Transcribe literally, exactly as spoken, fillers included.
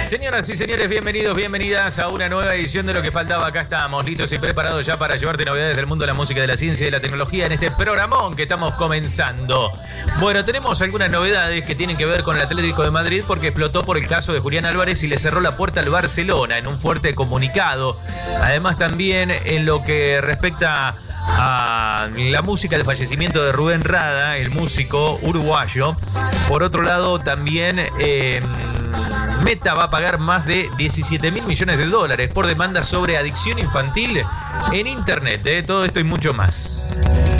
Señoras y señores, bienvenidos, bienvenidas a una nueva edición de Lo que faltaba. Acá estamos, listos y preparados ya para llevarte novedades del mundo de la música, de la ciencia y de la tecnología en este programón que estamos comenzando. Bueno, tenemos algunas novedades que tienen que ver con el Atlético de Madrid porque explotó por el caso de Julián Álvarez y le cerró la puerta al Barcelona en un fuerte comunicado. Además, también en lo que respecta a la música del fallecimiento de Rubén Rada, el músico uruguayo. Por otro lado, también eh, Meta va a pagar más de diecisiete mil millones de dólares por demandas sobre adicción infantil en Internet. Eh, todo esto y mucho más.